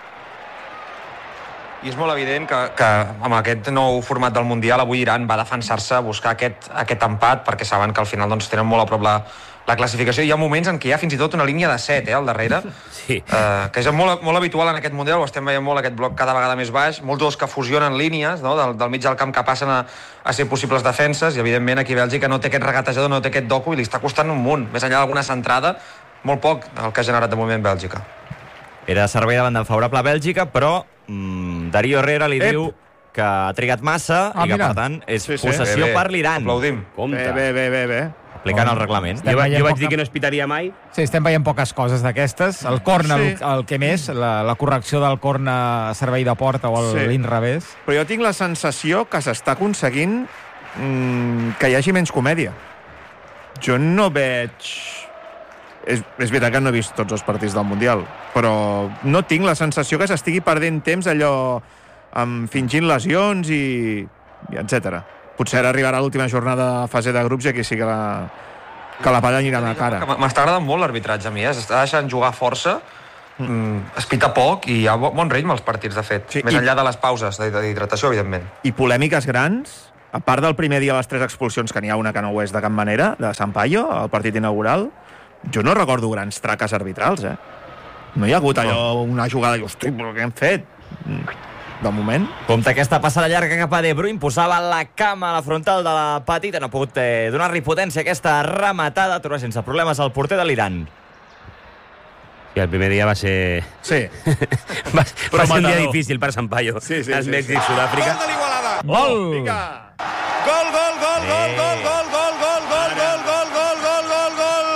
Speaker 1: I és molt evident que, que amb aquest nou format del Mundial avui Iran va defensar-se, buscar aquest, aquest empat, perquè saben que al final doncs, tenen molt a prop la, la classificació. Hi ha moments en què hi ha fins i tot una línia de set eh, al darrere,
Speaker 5: sí.
Speaker 1: eh, que és molt, molt habitual en aquest Mundial, ho estem veient molt, aquest bloc cada vegada més baix, molts jugadors que fusionen línies no, del, del mig del camp que passen a, a ser possibles defenses, i evidentment aquí Bèlgica no té aquest regatejador, no té aquest docu, i li està costant un munt, més enllà d'alguna centrada, molt poc el que ha generat de moment Bèlgica.
Speaker 2: Era servei davant favorable a Bèlgica, però mm, Darío Herrera li Ep. diu que ha trigat massa ah, i que, mira. per tant, és sí, sí. possessió bé, bé. per l'Iran.
Speaker 1: Aplaudim.
Speaker 6: Bé, bé, bé, bé, bé.
Speaker 2: Aplicant el reglament.
Speaker 5: Jo, jo vaig poca... dir que no es pitaria mai.
Speaker 3: Sí, estem veient poques coses d'aquestes. El corna, sí. el, el que més, la, la correcció del corna a servei de porta o
Speaker 6: sí.
Speaker 3: l'inrevés.
Speaker 6: Però jo tinc la sensació que s'està aconseguint mmm, que hi hagi menys comèdia. Jo no veig... És, és veritat que no he vist tots els partits del Mundial, però no tinc la sensació que s'estigui perdent temps allò amb fingint lesions i, i etcètera. Potser ara arribarà l'última jornada de fase de grups i aquí sí que la, que la palla anirà a la cara.
Speaker 1: M'està agradant molt l'arbitratge a mi, eh? S'està deixant jugar força, mm. es pita poc i hi ha bon ritme als partits, de fet. Sí, més i... enllà de les pauses d'hidratació, evidentment.
Speaker 6: I polèmiques grans, a part del primer dia de les tres expulsions, que n'hi ha una que no ho és de cap manera, de Sampaio, el partit inaugural, jo no recordo grans traques arbitrals, eh? No hi ha hagut allò, una jugada i, hosti, però què hem fet? De moment.
Speaker 2: Compte aquesta passada llarga cap a De Bruyne, posava la cama a la frontal de la petita, no ha pogut eh, donar-li potència a aquesta rematada, atura sense problemes el porter de l'Iran.
Speaker 5: Sí, el primer dia va ser...
Speaker 6: Sí.
Speaker 5: va, va ser un dia difícil per Sampaio.
Speaker 6: Sí, sí,
Speaker 5: el
Speaker 6: sí,
Speaker 5: Mèxic,
Speaker 6: sí.
Speaker 5: Sud-àfrica.
Speaker 4: Gol de l'Igualada.
Speaker 3: Gol!
Speaker 6: Vinga!
Speaker 4: Gol, gol, gol, gol, gol, gol, gol, gol, gol, gol, gol, gol, gol, gol, gol!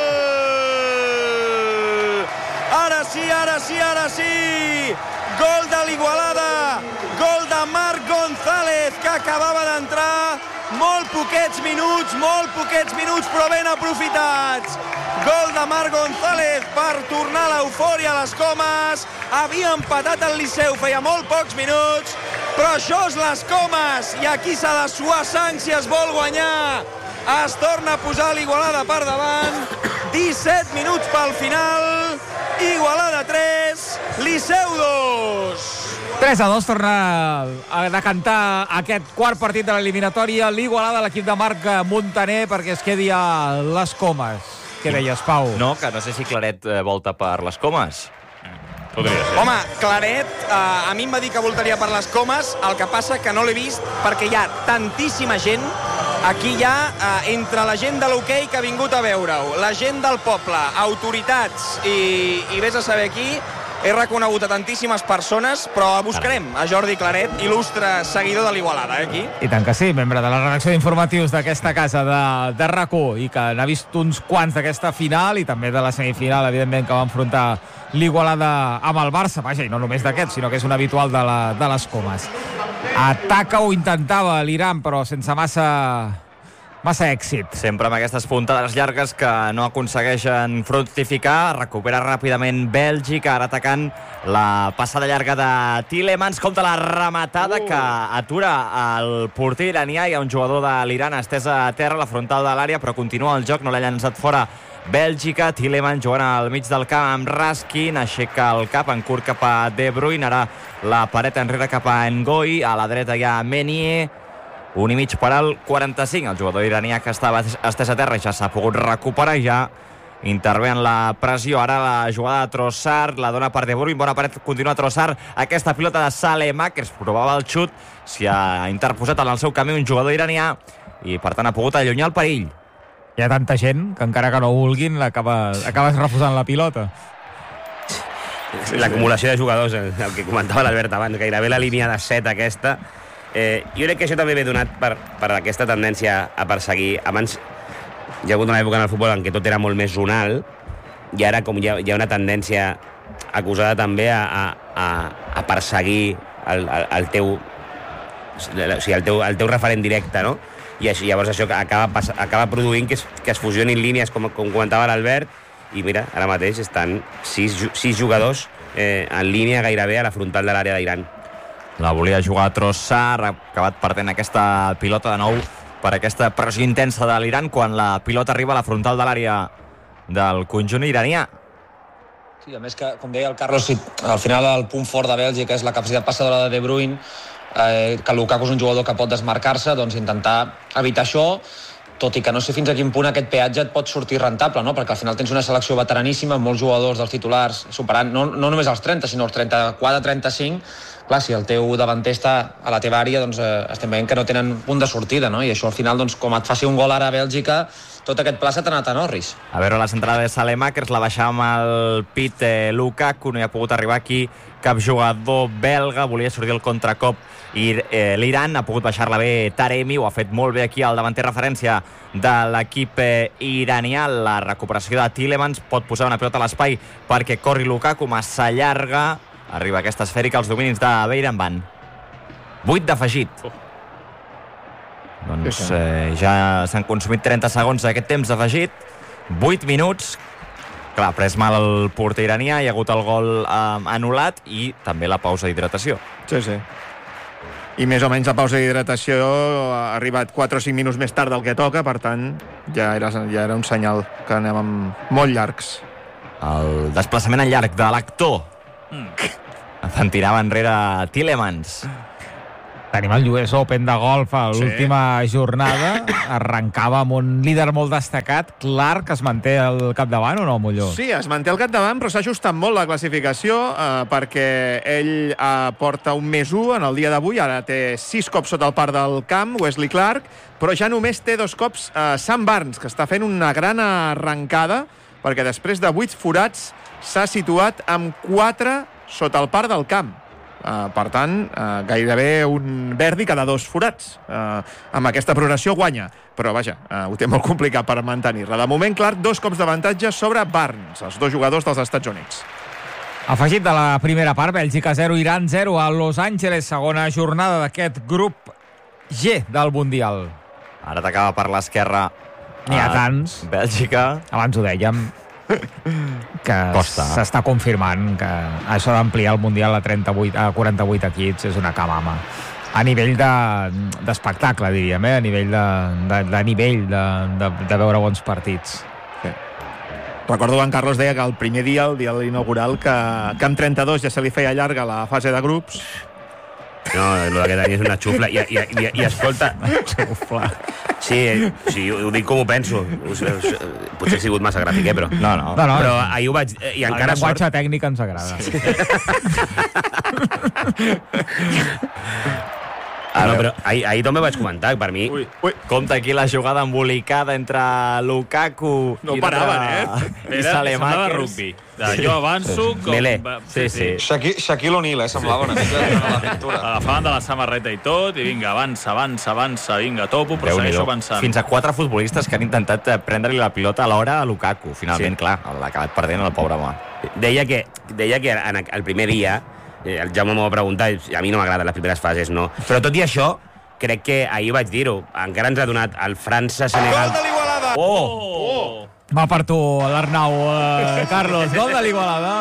Speaker 4: Ara sí, ara sí, ara sí! Gol de l'Igualada! Gol de Marc González, que acabava d'entrar. Molt poquets minuts, molt poquets minuts, però ben aprofitats. Gol de Marc González per tornar l'eufòria a les Comes. Havia empatat el Liceu, feia molt pocs minuts, però això és les Comes, i aquí s'ha de suar sang si es vol guanyar. Es torna a posar l'Igualada per davant. disset minuts pel final. Igualada tres, Liceu dos.
Speaker 3: tres a dos torna a decantar aquest quart partit de l'eliminatòria. L'Igualada, l'equip de Marc Montaner, perquè es quedi a les Comes. Què deies, Pau?
Speaker 2: No, que no sé si Claret eh, volta per les Comes.
Speaker 7: Podria ser.
Speaker 4: Home, Claret, eh, a mi em va dir que voltaria per les Comes, el que passa que no l'he vist perquè hi ha tantíssima gent. Aquí hi ha, eh, entre la gent de l'hoquei que ha vingut a veure-ho, la gent del poble, autoritats i, i vés a saber qui, he reconegut a tantíssimes persones, però buscarem a Jordi Claret, il·lustre seguidor de l'Igualada, eh, aquí.
Speaker 3: I tant que sí, membre de la redacció d'informatius d'aquesta casa de, de R A C u, i que n'ha vist uns quants d'aquesta final i també de la semifinal, evidentment, que va enfrontar l'Igualada amb el Barça. Vaja, i no només d'aquest, sinó que és un habitual de, la, de les Comes. Ataca o intentava l'Iran, però sense massa... massa èxit.
Speaker 2: Sempre amb aquestes puntades llargues que no aconsegueixen fructificar. Recupera ràpidament Bèlgica, ara atacant la passada llarga de Tielemans. Compte la rematada uh. que atura el porter iranià. Hi ha un jugador de l'Iran estès a terra, a la frontal de l'àrea, però continua el joc, no l'ha llançat fora Bèlgica. Tielemans jugant al mig del camp amb Raskin, aixeca el cap en curt cap a De Bruyne, ara la paret enrere cap a Ngoi, a la dreta hi ha Menier. Un i mig per al quaranta-cinc. El jugador iranià que estava estès a terra ja s'ha pogut recuperar, ja intervé en la pressió. Ara la jugada de Trossard, la dona per De Bruyne, bona paret, continua Trossard. Aquesta pilota de Saelemaekers, provava el xut, s'hi ha interposat en el seu camí un jugador iranià i per tant ha pogut allunyar el perill.
Speaker 3: Hi ha tanta gent que encara que no vulguin acabes, acabes refusant la pilota.
Speaker 5: L'acumulació de jugadors, el que comentava l'Albert abans, gairebé la línia de set aquesta. Eh, jo crec que això també ve donat per, per aquesta tendència a perseguir. Abans hi ha hagut una època en el futbol en què tot era molt més zonal i ara com hi ha, hi ha una tendència acusada també a, a, a perseguir el, el, el teu o sigui, el teu, el teu referent directe, no? I això, llavors això acaba, acaba produint que es, que es fusionin línies, com, com comentava l'Albert, i mira, ara mateix estan sis, sis jugadors eh, en línia gairebé a la frontal de l'àrea d'Iran.
Speaker 2: La volia jugar Trossard, ha acabat perdent aquesta pilota de nou per aquesta pressió intensa de l'Iran quan la pilota arriba a la frontal de l'àrea del conjunt iranià.
Speaker 1: Sí, a més que, com deia el Carlos, al final el punt fort de Bèlgica és la capacitat passadora de De Bruyne, eh, que Lukaku és un jugador que pot desmarcar-se, doncs intentar evitar això, tot i que no sé fins a quin punt aquest peatge et pot sortir rentable, no? Perquè al final tens una selecció veteraníssima, molts jugadors dels titulars superant, no, no només els trenta, sinó els trenta-quatre trenta-cinc. Clar, si el teu davanter està a la teva àrea, doncs eh, estem veient que no tenen punt de sortida, no? I això al final, doncs, com et faci un gol ara a Bèlgica, tot aquest pla s'ha anat a Norris.
Speaker 2: A veure, la centrada de Saelemaekers la baixava amb el pit eh, Lukaku, no hi ha pogut arribar aquí cap jugador belga, volia sortir el contracop i eh, l'Iran ha pogut baixar-la bé Taremi, ho ha fet molt bé aquí el davanter referència de l'equip eh, iranià. La recuperació de Tielemans pot posar una pilota a l'espai perquè corri Lukaku, massa llarga, arriba aquesta esfèrica als dominis de Beiranvand. vuit d'afegit. Oh. Doncs eh, ja s'han consumit trenta segons d'aquest temps afegit, vuit minuts. Clar, ha pres mal el porter iranià, hi ha hagut el gol eh, anul·lat i també la pausa d'hidratació.
Speaker 6: Sí, sí. I més o menys la pausa d'hidratació ha arribat quatre o cinc minuts més tard del que toca, per tant, ja era, ja era un senyal que anàvem molt llargs.
Speaker 2: El desplaçament en llarg de l'actor. Mm. En tirava enrere Tielemans.
Speaker 3: Tenim el U S Open de golf a l'última sí. jornada. Arrencava amb un líder molt destacat. Clark es manté al capdavant o no, Molló?
Speaker 6: Sí, es manté al capdavant, però s'ha ajustat molt la classificació eh, perquè ell eh, porta un més un en el dia d'avui. Ara té sis cops sota el par del camp, Wesley Clark, però ja només té dos cops eh, Sam Burns, que està fent una gran arrencada, perquè després de vuit forats s'ha situat amb quatre sota el par del camp. Uh, per tant, uh, gairebé un verdi cada dos forats. Uh, amb aquesta progressió guanya, però vaja, uh, ho té molt complicat per mantenir-la. De moment, Clark, dos cops d'avantatge sobre Barnes, els dos jugadors dels Estats Units.
Speaker 3: Afegit de la primera part, Bèlgica zero, Iran zero a Los Angeles, segona jornada d'aquest grup G del Mundial.
Speaker 2: Ara t'acaba per l'esquerra.
Speaker 3: N'hi ha tants.
Speaker 2: Bèlgica.
Speaker 3: Abans ho dèiem, que s'està confirmant que això d'ampliar el Mundial a, trenta-vuit, a quaranta-vuit equips és una camama. A nivell d'espectacle, de, diríem, eh? a nivell de, de, de nivell de, de, de veure bons partits.
Speaker 6: Sí. Recordo que en Carlos deia que el primer dia, el dia inaugural, que, que amb trenta-dos ja se li feia llarga la fase de grups.
Speaker 5: No, el que tenia és una xufla. I, i, i, i escolta...
Speaker 3: Xufla.
Speaker 5: Sí, sí, ho dic com ho penso. Potser he sigut massa gràfic, eh, però...
Speaker 2: No, no.
Speaker 3: no, no
Speaker 5: però ahir ho vaig... I
Speaker 3: el
Speaker 5: encara
Speaker 3: llenguatge
Speaker 5: sort...
Speaker 3: tècnic ens agrada. Sí.
Speaker 5: Ah, no, però ahir, ahir també vaig comentar, per mi...
Speaker 2: Ui, ui. Compte aquí la jugada embolicada entre Lukaku
Speaker 6: no
Speaker 2: i
Speaker 6: paraven, eh?
Speaker 7: I semblava rugby. Jo avanço... Com...
Speaker 5: Melé.
Speaker 2: Sí, sí.
Speaker 1: Shaquille, Shaquille O'Neal, eh? Semblava una mica de la pintura.
Speaker 7: Agafaven de la samarreta i tot, i vinga, avança, avança, avança, vinga, topo, però segueixo avançant.
Speaker 2: Fins a quatre futbolistes que han intentat prendre-li la pilota alhora a Lukaku. Finalment, sí. clar, l'ha acabat perdent el pobre home.
Speaker 5: Deia que, deia que en el primer dia, el Jaume m'ho va preguntar, a mi no m'agraden les primeres fases, no. Però tot i això, crec que ahir vaig dir-ho, encara ens ha donat el França-Senegal...
Speaker 4: Gol de l'Igualada!
Speaker 5: Oh!
Speaker 7: Oh!
Speaker 3: Va per tu, l'Arnau, eh, Carlos, gol de l'Igualada.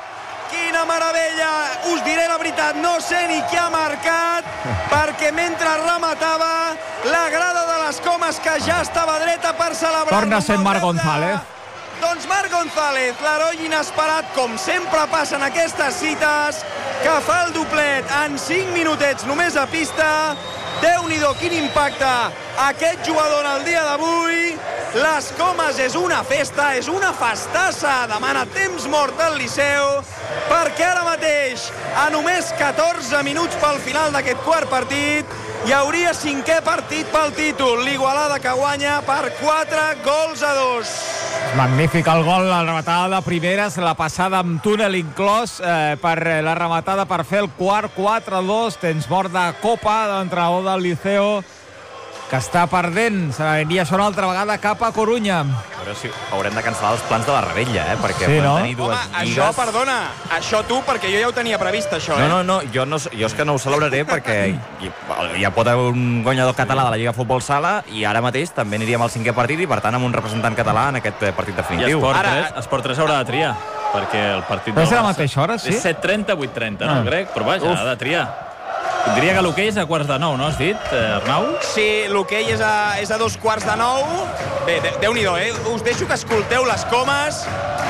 Speaker 4: Quina meravella! Us diré la veritat, no sé ni qui ha marcat, perquè mentre rematava, la grada de les Comes, que ja estava dreta per celebrar...
Speaker 3: Torna a ser Marc González.
Speaker 4: Doncs Marc González, l'heroi inesperat, com sempre passa en aquestes cites, que fa el doblet en cinc minutets només a pista. Déu-n'hi-do, quin impacte aquest jugador en el dia d'avui. Les Comes és una festa, és una festassa. Demana temps mort al Liceu, perquè ara mateix, a només catorze minuts pel final d'aquest quart partit, hi hauria cinquè partit pel títol. L'Igualada que guanya per quatre gols a dos.
Speaker 3: Magnífic el gol, la rematada de primeres, la passada amb túnel inclòs eh, per la rematada per fer el quart quatre dos, temps mort de Copa, d'entrenador del Liceo, que està perdent. S'aniria això una altra vegada cap a Corunya.
Speaker 2: A veure si haurem de cancel·lar els plans de la Rebella, eh? Perquè
Speaker 3: sí, no?
Speaker 2: tenir dues
Speaker 4: Home,
Speaker 2: lligues...
Speaker 4: això, perdona, això tu, perquè jo ja ho tenia previst, això, eh?
Speaker 2: No, no, no, jo, no, jo és que no ho celebraré perquè hi, ja pot haver un guanyador català de la Lliga Futbol Sala i ara mateix també aniríem al cinquè partit i per tant amb un representant català en aquest partit definitiu.
Speaker 7: I Esport
Speaker 4: Ara...
Speaker 7: tres, Esport tres haurà de triar, perquè el partit...
Speaker 3: Però és a la mateixa hora, sí?
Speaker 7: És set trenta, vuit trenta, no,
Speaker 3: Ah.
Speaker 7: crec? Però vaja, ha de triar. Diria que l'hoquei és a quarts de nou, no has dit, eh, Arnau?
Speaker 4: Sí, l'hoquei és, a, és a dos quarts de nou. Bé, de, Déu-n'hi-do, eh? Us deixo que escolteu les Comes.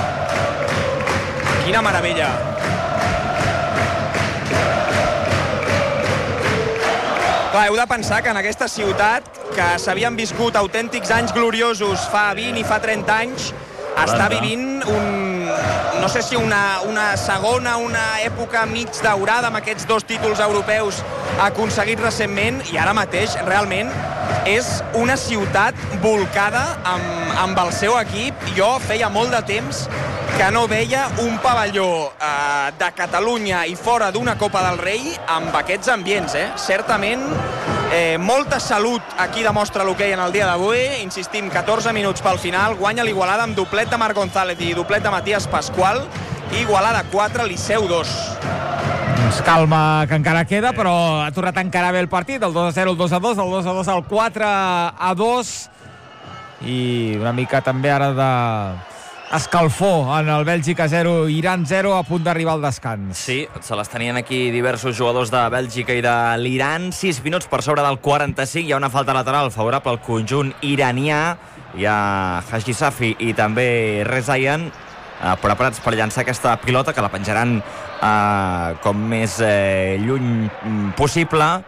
Speaker 4: Quina meravella. Clar, heu de pensar que en aquesta ciutat, que s'havien viscut autèntics anys gloriosos fa vint i fa trenta anys, està vivint un, no sé si una, una segona, una època mig daurada amb aquests dos títols europeus aconseguits recentment, i ara mateix realment és una ciutat volcada amb, amb el seu equip. Jo feia molt de temps que no veia un pavelló eh, de Catalunya i fora d'una Copa del Rei amb aquests ambients, eh? Certament, eh, molta salut aquí demostra l'hoquei en el dia d'avui. Insistim, catorze minuts pel final, guanya l'Igualada amb doblet de Marc González i doblet de Matías Pascual. Igualada quatre, Liceu dos.
Speaker 3: Doncs calma, que encara queda, però ha tornat a encarar bé el partit. El dos a zero, el dos a dos, el dos a dos, el quatre a dos. I una mica també ara de escalfor en el Bèlgica zero, Iran zero, a punt d'arribar al descans.
Speaker 2: Sí, se les tenien aquí diversos jugadors de Bèlgica i de l'Iran. sis minuts per sobre del quaranta-cinc. Hi ha una falta lateral favorable al conjunt iranià. Hi ha Haji Safi i també Rezaian eh, preparats per llançar aquesta pilota, que la penjaran eh, com més eh, lluny possible.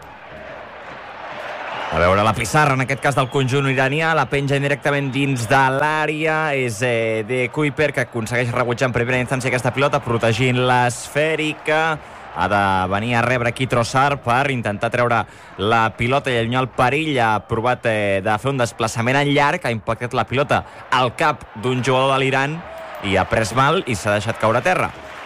Speaker 2: A veure la pissarra, en aquest cas del conjunt iranià, la penja indirectament dins de l'àrea, és eh, de Kuiper, que aconsegueix rebutjar en primera instància aquesta pilota, protegint l'esfèrica. Ha de venir a rebre aquí Trossard per intentar treure la pilota i allunyar el perill. Ha provat eh, de fer un desplaçament en llarg, ha impactat la pilota al cap d'un jugador de l'Iran i ha pres mal i s'ha deixat caure a terra.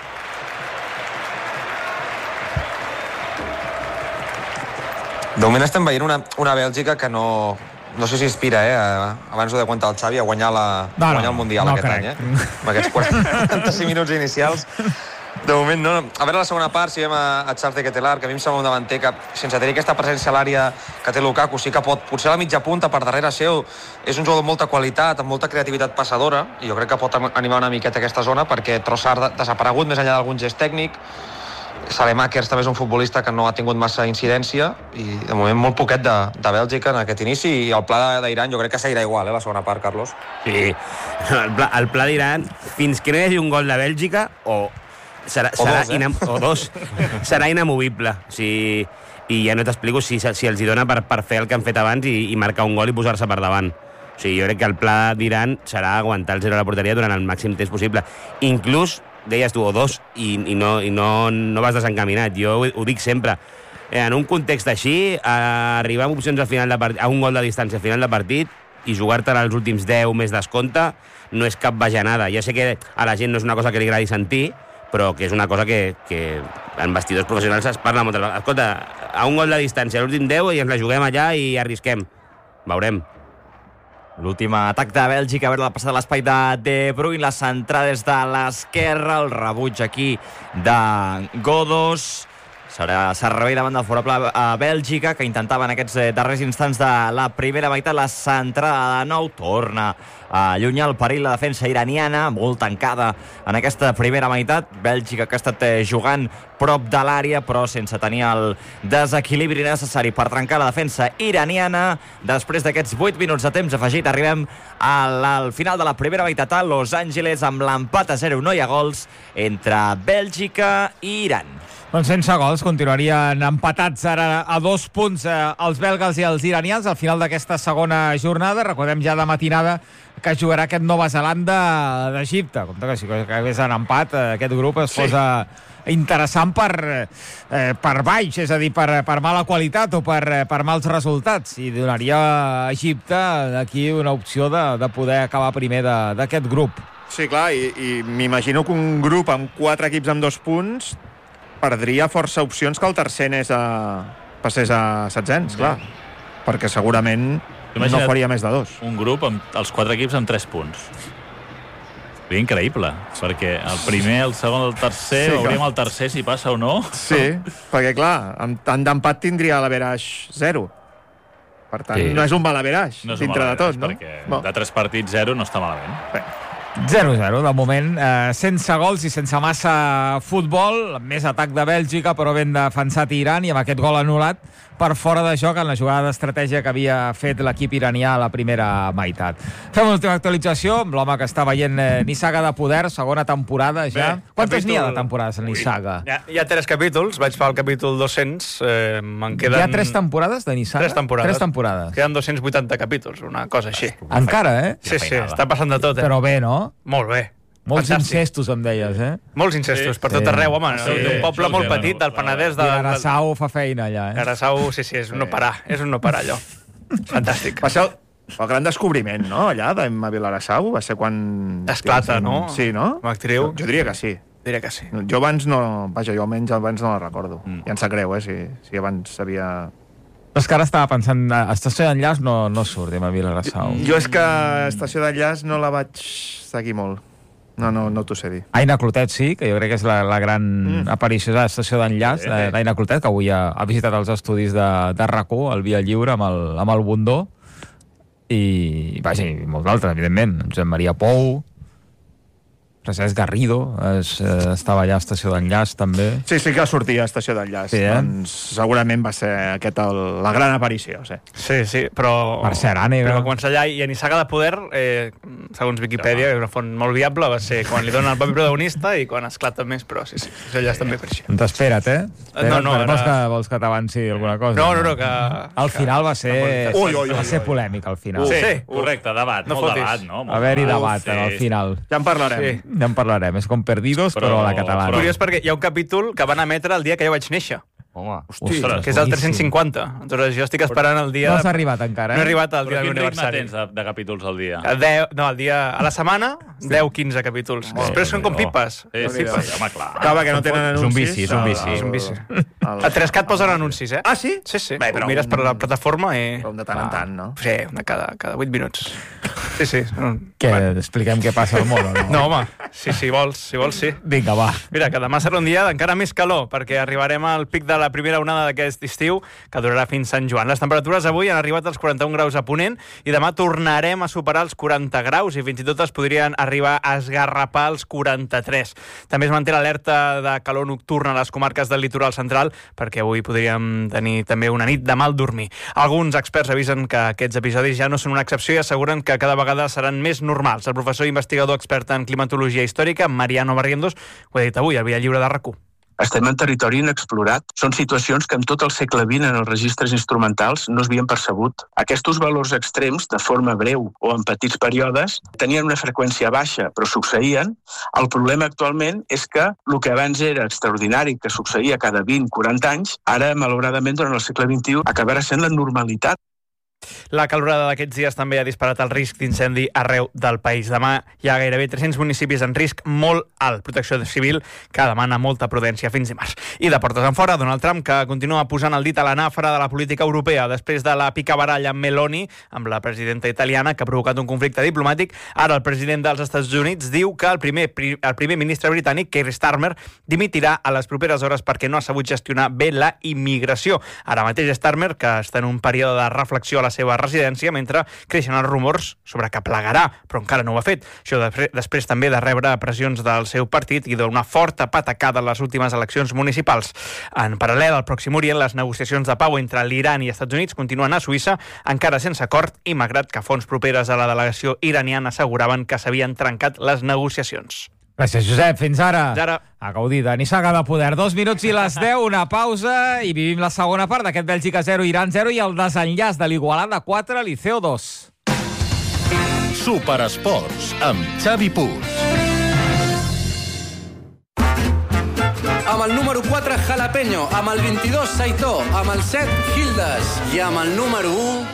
Speaker 1: De moment estem veient una, una Bèlgica que no, no sé si inspira, eh? Abans ho de contar el Xavi, a guanyar, la,
Speaker 3: no, no,
Speaker 1: guanyar el Mundial
Speaker 3: no
Speaker 1: aquest
Speaker 3: crec.
Speaker 1: any, eh? Amb aquests quaranta-cinc minuts inicials. De moment no. A veure la segona part, si veiem a, a Charles de Ketelaar, que a mi em sembla un davanter que, sense tenir aquesta presència a l'àrea que té Lukaku, sí que pot, potser a la mitja punta, per darrere seu, és un jugador amb molta qualitat, amb molta creativitat passadora, i jo crec que pot animar una miqueta aquesta zona, perquè Trossard ha desaparegut més enllà d'algun gest tècnic. Salemakers també és un futbolista que no ha tingut massa incidència, i de moment molt poquet de, de Bèlgica en aquest inici, i el pla d'Iran jo crec que seguirà igual, eh, la segona part, Carlos.
Speaker 5: Sí, el pla, el pla d'Iran, fins que no hi hagi un gol de Bèlgica, o serà,
Speaker 1: o
Speaker 5: serà
Speaker 1: dos, eh?
Speaker 5: inam, o dos, serà inamovible. O sigui, i ja no t'explico si, si els hi dona per, per fer el que han fet abans i, i marcar un gol i posar-se per davant. O sigui, jo crec que el pla d'Iran serà aguantar el zero a la porteria durant el màxim temps possible. Inclús, deies tu, o dos, i, i, no, i no, no vas desencaminat. Jo ho, ho dic sempre. En un context així, arribar amb opcions al final de partit, a un gol de distància al final de partit i jugar-te'n als últims deu més descompte no és cap bajanada. Ja sé que a la gent no és una cosa que li agradi sentir, però que és una cosa que, que en vestidors professionals es parla moltes vegades. Escolta, a un gol de distància, a l'últim deu, i ens la juguem allà i arrisquem. Veurem.
Speaker 2: L'últim atac de Bèlgica, a veure la passada a l'espai de De Bruyne, la centrada des de l'esquerra, el rebuig aquí de Godos. Serà servei davant del favorable a Bèlgica, que intentava en aquests darrers instants de la primera meitat la centrada de nou. Torna a allunyar el perill la defensa iraniana, molt tancada en aquesta primera meitat. Bèlgica que ha estat jugant prop de l'àrea, però sense tenir el desequilibri necessari per trencar la defensa iraniana. Després d'aquests vuit minuts de temps afegit, arribem al, al final de la primera meitat a Los Angeles, amb l'empat a zero. No hi ha gols entre Bèlgica i Iran.
Speaker 3: Doncs sense gols, continuarien empatats ara a dos punts eh, els belgues i els iranians al final d'aquesta segona jornada. Recordem ja de matinada que jugarà aquest Nova Zelanda d'Egipte. Compte que si acabés en empat, eh, aquest grup es posa sí. interessant per, eh, per baix, és a dir, per, per mala qualitat o per, per mals resultats. I donaria a Egipte aquí una opció de, de poder acabar primer d'aquest grup.
Speaker 6: Sí, clar, i, i m'imagino que un grup amb quatre equips amb dos punts perdria força opcions que el tercer anés a, passés a setzents, clar. Perquè segurament
Speaker 7: Imagina't
Speaker 6: no faria més de dos.
Speaker 7: Un grup amb els quatre equips amb tres punts. Seria increïble, perquè el primer, el segon, el tercer, sí, veuríem el tercer si passa o no.
Speaker 6: Sí, perquè clar, amb tant d'empat tindria l'averaix zero. Per tant, sí. no és un mal averaix,
Speaker 7: no
Speaker 6: dintre de tot, no?
Speaker 7: Perquè bon. de tres partits zero no està malament.
Speaker 6: Bé.
Speaker 3: zero a zero, de moment, eh, sense gols i sense massa futbol, més atac de Bèlgica, però ben defensat Iran, i amb aquest gol anul·lat per fora de joc en la jugada d'estratègia que havia fet l'equip iranià a la primera meitat. Fem una última actualització amb l'home que està veient eh, Nissaga de Poder, segona temporada ja. Bé, quantes capítol... n'hi ha de temporades en Nissaga?
Speaker 8: Hi ha, hi ha tres capítols, vaig fer el capítol dos-cents, eh, me'n queden...
Speaker 3: Hi ha tres temporades de Nissaga?
Speaker 8: Tres temporades.
Speaker 3: Tres temporades.
Speaker 8: Queden dos-cents vuitanta capítols, una cosa així.
Speaker 3: Encara, eh?
Speaker 8: Sí, sí, està passant de tot, eh?
Speaker 3: Però bé, no?
Speaker 9: Molt bé.
Speaker 3: Molts
Speaker 9: Fantàstic.
Speaker 3: incestos, em deies, eh?
Speaker 9: Molts incestos,
Speaker 7: Sí.
Speaker 9: per tot
Speaker 3: Sí.
Speaker 9: arreu, home.
Speaker 7: Sí.
Speaker 9: Un poble
Speaker 7: Sí.
Speaker 9: molt
Speaker 7: Sí.
Speaker 9: petit del Penedès.
Speaker 3: I
Speaker 9: De, de...
Speaker 3: Araçau fa feina allà, eh?
Speaker 9: Araçau, sí, sí, és un no parar. És un no parar, allò. Fantàstic.
Speaker 6: Va ser el, el gran descobriment, no?, allà, d'Emma Vilarassau. Va ser quan...
Speaker 9: Esclata, no?
Speaker 6: Sí, no?
Speaker 9: Com a actriu.
Speaker 6: Jo, jo diria que sí.
Speaker 9: Diré que sí.
Speaker 6: Jo abans no... Vaja, jo almenys abans no la recordo.
Speaker 7: Mm.
Speaker 6: Ja em sap greu, eh, si, si abans sabia...
Speaker 3: Però és que ara estava pensant, a Estació d'Enllaç no, no surt, Emma Vilarassau.
Speaker 6: Jo és que Estació d'Enllaç no la vaig seguir molt. No, no, no t'ho sé dir.
Speaker 3: Aina Clotet sí, que jo crec que és la, la gran mm. aparició de l'Estació d'Enllaç,
Speaker 7: Sí.
Speaker 3: sí. d'Aina Clotet, que avui ha, ha visitat els estudis de, de R A C U, al Via Lliure, amb el, amb el Bundó, i, vaja, i molts d'altres, evidentment. Josep Maria Pou, Francesc Garrido, es, eh, estava allà a Estació d'Enllaç, també.
Speaker 6: Sí, sí que sortia a Estació d'Enllaç.
Speaker 3: Sí, eh?
Speaker 6: Doncs segurament va ser aquest el, la gran aparició, sí.
Speaker 9: Sí, sí, però...
Speaker 3: Mercè Arànega.
Speaker 9: Però va començar allà i a Nissaga de Poder, eh, segons Viquipèdia, és una font molt viable, va ser quan li donen el paper protagonista i quan esclata més, però sí, sí, això allà també per això.
Speaker 3: Doncs espera't, eh? Espera't,
Speaker 9: No, no,
Speaker 3: vols,
Speaker 9: ara-
Speaker 3: que, vols que t'avanci alguna cosa?
Speaker 9: No, no, no, que...
Speaker 3: Al final va ser,
Speaker 6: Ui, ui, ui,
Speaker 3: va ser
Speaker 6: ui.
Speaker 3: polèmic, al final.
Speaker 9: Sí.
Speaker 7: Sí, correcte, debat,
Speaker 9: No
Speaker 7: molt
Speaker 9: fotis.
Speaker 7: debat, no? Molt
Speaker 3: Va haver-hi debat,
Speaker 7: sí.
Speaker 3: en el final.
Speaker 6: Ja en parlarem.
Speaker 9: Sí.
Speaker 3: Ja en parlarem. És com Perdidos, però,
Speaker 7: Però-
Speaker 3: a la catalana.
Speaker 7: però-
Speaker 9: Curiós perquè hi ha un capítol que van emetre el dia que jo vaig néixer,
Speaker 2: Home,
Speaker 3: Ostres,
Speaker 9: que és el tres-cents cinquanta. Doncs jo estic esperant el dia...
Speaker 3: No has arribat encara,
Speaker 9: No he
Speaker 3: eh?
Speaker 9: arribat al dia
Speaker 7: Però
Speaker 9: de
Speaker 7: quin ritme
Speaker 9: l'aniversari.
Speaker 7: tens de, de capítols al dia?
Speaker 9: deu, no, el dia, a la setmana, deu quinze capítols. Després són com
Speaker 7: Déu-n'hi-do.
Speaker 9: pipes.
Speaker 7: Sí, sí, sí, home, clar.
Speaker 6: Clar, perquè no tenen
Speaker 2: És un
Speaker 6: anuncis.
Speaker 2: vici, és un vici.
Speaker 6: El-
Speaker 9: És un vici.
Speaker 6: el-
Speaker 9: A tres cat posen anuncis, eh?
Speaker 6: Ah, sí?
Speaker 9: Sí, sí.
Speaker 6: Bé, però
Speaker 9: Ho mires
Speaker 6: un-
Speaker 9: per la plataforma i...
Speaker 6: Però de tant en tant, no?
Speaker 9: Sí, una cada, cada vuit minuts. Sí, sí.
Speaker 3: Què, expliquem què passa al món, o no?
Speaker 9: No, home, sí, si vols, si vols, sí.
Speaker 3: Vinga, va.
Speaker 9: Mira, que demà serà un dia d'encara més calor, perquè arribarem al pic de la primera onada d'aquest estiu, que durarà fins Sant Joan. Les temperatures avui han arribat als quaranta-un graus a Ponent i demà tornarem a superar els quaranta graus i fins i tot es podrien arribar a esgarrapar els quaranta-tres. També es manté l'alerta de calor nocturna a les comarques del litoral central, perquè avui podríem tenir també una nit de mal dormir. Alguns experts avisen que aquests episodis ja no són una excepció i asseguren que cada vegada seran més normals. El professor investigador expert en climatologia històrica, Mariano Barrientos, ho ha dit avui al Via Lliure de R A C U.
Speaker 10: Estem en territori inexplorat. Són situacions que en tot el segle vint en els registres instrumentals no s'havien percebut. Aquests valors extrems, de forma breu o en petits períodes, tenien una freqüència baixa, però succeïen. El problema actualment és que el que abans era extraordinari, que succeïa cada vint a quaranta anys, ara, malauradament, durant el segle vint-i-u, acabarà sent la normalitat.
Speaker 9: La calorada d'aquests dies també ha disparat el risc d'incendi arreu del país. Demà hi ha gairebé tres-cents municipis en risc molt alt. Protecció Civil que demana molta prudència fins dimarts. I de portes enfora, Donald Trump, que continua posant el dit a la nàfera de la política europea després de la picabaralla amb Meloni, amb la presidenta italiana, que ha provocat un conflicte diplomàtic. Ara el president dels Estats Units diu que el primer, el primer ministre britànic, Keir Starmer, dimitirà a les properes hores perquè no ha sabut gestionar bé la immigració. Ara mateix Starmer, que està en un període de reflexió a la seva residència, mentre creixen els rumors sobre que plegarà, però encara no ho ha fet. Això després, després també de rebre pressions del seu partit i d'una forta patacada en les últimes eleccions municipals. En paral·lel, al Pròxim Orient, les negociacions de pau entre l'Iran i els Estats Units continuen a Suïssa, encara sense acord, i malgrat que fonts properes a la delegació iraniana asseguraven que s'havien trencat les negociacions.
Speaker 3: Gràcies, Josep. Fins ara.
Speaker 9: Fins ara.
Speaker 3: A gaudir de Nissaga de Poder. Dos minuts i les deu, una pausa, i vivim la segona part d'aquest Bèlgica zero, Iran zero, i el desenllaç de l'Igualada quatre, Liceo dos.
Speaker 11: Superesports, amb Xavi Puig.
Speaker 12: Amb el número quatre, Jalapeño. Amb el vint-i-dos, Saitó. Amb el set, Hildes. I amb el número u,